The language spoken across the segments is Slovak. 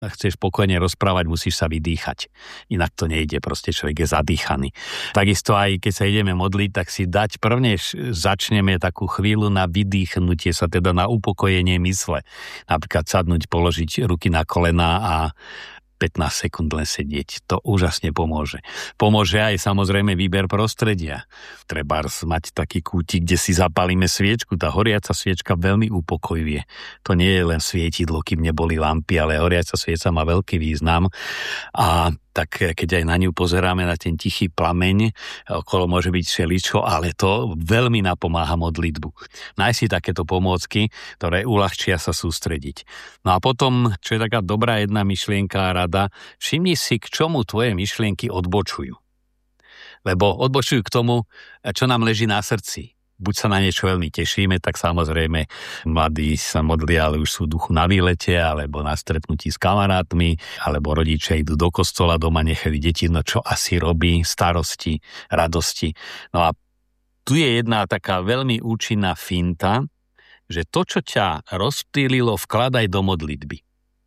chceš pokojne rozprávať, musíš sa vydýchať. Inak to nejde, proste človek je zadýchaný. Takisto aj keď sa ideme modliť, tak si dať prvne začneme takú chvíľu na vydýchnutie sa, teda na upokojenie mysle. Napríklad sadnúť, položiť ruky na kolená a 15 sekúnd len sedieť. To úžasne pomôže. Pomôže aj samozrejme výber prostredia. Treba mať taký kútik, kde si zapálime sviečku. Tá horiaca sviečka veľmi upokojuje. To nie je len svietidlo, kým neboli lampy, ale horiaca svieca má veľký význam. A tak keď aj na ňu pozeráme, na ten tichý plameň, okolo môže byť všeličo, ale to veľmi napomáha modlitbu. Nájsť si takéto pomôcky, ktoré uľahčia sa sústrediť. No a potom, čo je taká dobrá jedna myšlienka a rada, všimni si, k čomu tvoje myšlienky odbočujú. Lebo odbočujú k tomu, čo nám leží na srdci. Buď sa na niečo veľmi tešíme, tak samozrejme mladí sa modlia, ale už sú v duchu na výlete, alebo na stretnutí s kamarátmi, alebo rodičia idú do kostola, doma nechali deti, no čo asi robí, starosti, radosti. No a tu je jedna taká veľmi účinná finta, že to, čo ťa rozptýlilo, vkladaj do modlitby.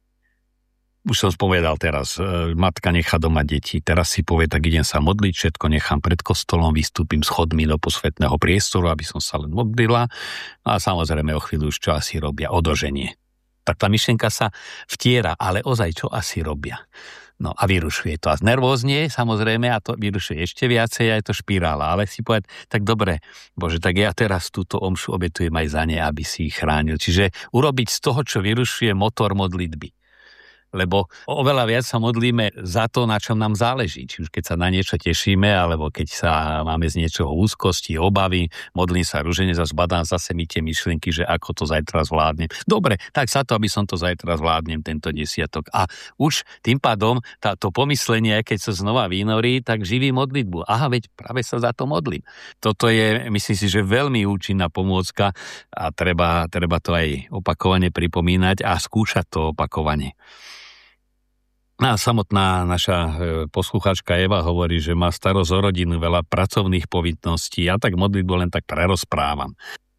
Už som spovedal teraz, matka nechá doma deti, teraz si povie, tak idem sa modliť, všetko nechám pred kostolom, vystúpim schodmi do posvätného priestoru, aby som sa len modlila a samozrejme o chvíľu už čo asi robia, odoženie. Tak tá myšlienka sa vtiera, ale ozaj čo asi robia. No a vyrušuje to a nervózne, samozrejme, a to vyrušuje ešte viacej, aj to špirála, ale si povedať, tak dobre, Bože, tak ja teraz túto omšu obetujem aj za ne, aby si ich chránil. Čiže urobiť z toho, čo vyrušuje, motor modlitby. Lebo oveľa viac sa modlíme za to, na čom nám záleží. Či už keď sa na niečo tešíme, alebo keď sa máme z niečoho úzkosti, obavy, modlím sa ružene, zase badám zase mi tie myšlienky, že ako to zajtra zvládnem. Dobre, tak za to, aby som to zajtra zvládnem, tento desiatok. A už tým pádom táto pomyslenie, keď sa znova vynorí, tak živí modlitbu. Aha, veď práve sa za to modlím. Toto je, myslím si, že veľmi účinná pomôcka a treba to aj opakovane pripomínať a skúšať to opakovane. A samotná naša poslucháčka Eva hovorí, že má starosť o rodinu, veľa pracovných povinností. Ja tak modlitbu len tak prerozprávam.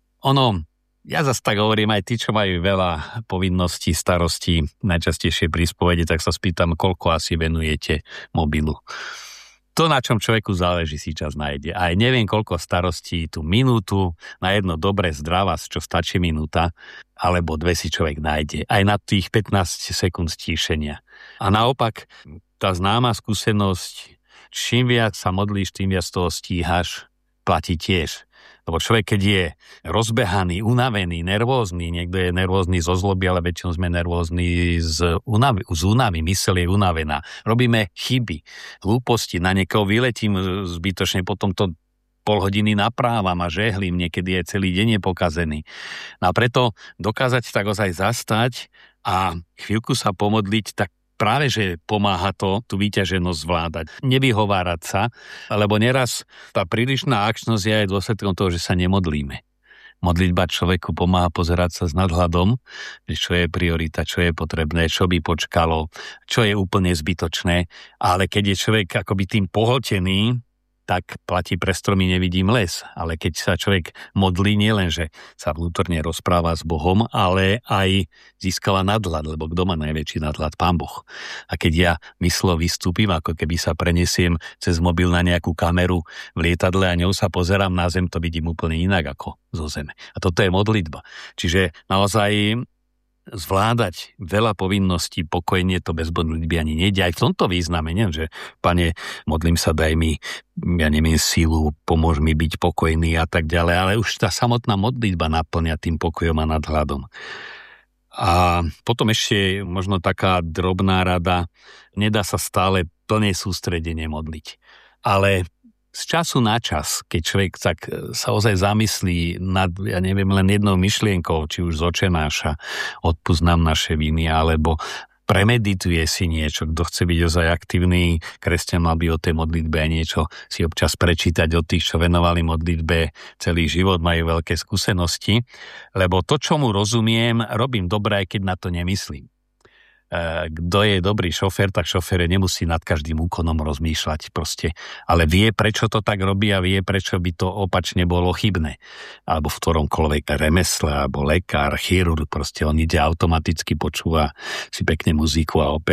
Ja zase tak hovorím, aj tí, čo majú veľa povinností, starostí, najčastejšie pri spovedi, tak sa spýtam, koľko asi venujete mobilu. To, na čom človeku záleží, si čas nájde. Aj neviem, koľko starostí, tú minútu, na jedno dobre zdravá, čo stačí minúta, alebo 2 si človek nájde. Aj na tých 15 sekúnd stíšenia. A naopak, tá známa skúsenosť, čím viac sa modlíš, tým viac toho stíhaš, platí tiež. Lebo človek, keď je rozbehaný, unavený, nervózny, niekto je nervózny zo zloby, ale väčšinou sme nervózni z únavy, myseľ je unavená. Robíme chyby, hlúposti, na niekoho vyletím zbytočne, potom to pol hodiny naprávam a žehlím, niekedy je celý deň je pokazený. No a preto dokázať tak ozaj zastať a chvíľku sa pomodliť, tak práve, že pomáha to, tú vyťaženosť zvládať. Nevyhovárať sa, lebo neraz tá prílišná akčnosť je aj dôsledkom toho, že sa nemodlíme. Modlitba človeku pomáha pozerať sa s nadhľadom, čo je priorita, čo je potrebné, čo by počkalo, čo je úplne zbytočné, ale keď je človek akoby tým pohltený, tak platí pre stromy nevidím les. Ale keď sa človek modlí, nielen, že sa vnútorne rozpráva s Bohom, ale aj získava nadhľad, lebo kto má najväčší nadhľad? Pán Boh. A keď ja myslou vystúpim, ako keby sa prenesiem cez mobil na nejakú kameru v lietadle a ňou sa pozerám na zem, to vidím úplne inak ako zo zeme. A toto je modlitba. Čiže naozaj zvládať veľa povinností pokojne, to bez modlitby ani nejde. Aj v tomto význame, nie? Že Pane, modlím sa, daj mi, ja neviem, sílu, pomôž mi byť pokojný a tak ďalej, ale už tá samotná modlitba naplňa tým pokojom a nadhľadom. A potom ešte možno taká drobná rada, nedá sa stále plne sústredene modliť. Ale z času na čas, keď človek tak sa ozaj zamyslí nad, ja neviem, len jednou myšlienkou, či už z Otčenáša, odpusť nám naše viny, alebo premedituje si niečo, kto chce byť ozaj aktívny kresťan, mal by o tej modlitbe aj niečo si občas prečítať od tých, čo venovali modlitbe celý život, majú veľké skúsenosti, lebo to, čo mu rozumiem, robím dobre, aj keď na to nemyslím. kto je dobrý šofér, tak šofér nemusí nad každým úkonom rozmýšľať proste, ale vie, prečo to tak robí a vie, prečo by to opačne bolo chybné. Alebo v ktoromkoľvek remesle, alebo lekár, chirurg, proste on ide automaticky, počúva si pekne muziku a